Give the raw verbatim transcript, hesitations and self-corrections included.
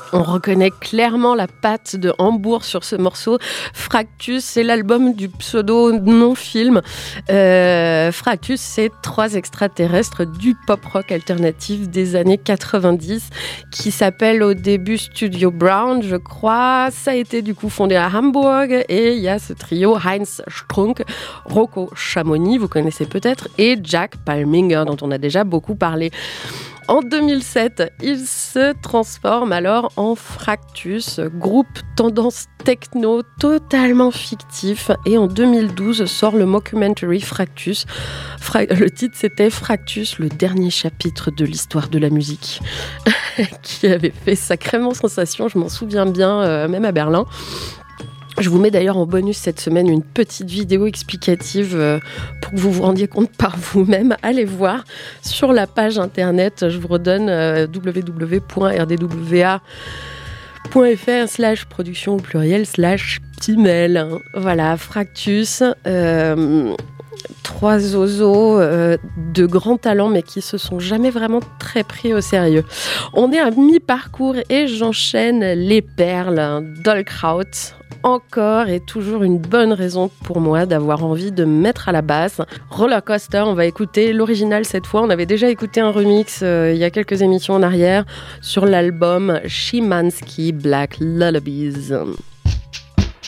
On reconnaît clairement la patte de Hambourg sur ce morceau. Fractus, c'est l'album du pseudo non-film. Euh, Fractus, c'est trois extraterrestres du pop-rock alternatif des années quatre-vingt-dix qui s'appelle au début Studio Brown, je crois. Ça a été du coup fondé à Hambourg et il y a ce trio Heinz Strunk, Rocco Chamonix, vous connaissez peut-être, et Jack Palminger dont on a déjà beaucoup parlé. En deux mille sept, il se transforme alors en Fractus, groupe tendance techno totalement fictif. Et en deux mille douze sort le mockumentary Fractus. Fra- le titre c'était Fractus, le dernier chapitre de l'histoire de la musique, qui avait fait sacrément sensation, je m'en souviens bien, euh, même à Berlin. Je vous mets d'ailleurs en bonus cette semaine une petite vidéo explicative euh, pour que vous vous rendiez compte par vous-même. Allez voir sur la page internet, je vous redonne euh, w w w point r d w a point f r slash production au pluriel slash Timel. Voilà, Fractus. Euh, Trois zozos euh, de grands talents mais qui se sont jamais vraiment très pris au sérieux. On est à mi-parcours et j'enchaîne les perles. Dolkraut, encore et toujours une bonne raison pour moi d'avoir envie de me mettre à la basse. Rollercoaster, on va écouter l'original cette fois. On avait déjà écouté un remix euh, il y a quelques émissions en arrière sur l'album Szymanski Black Lullabies.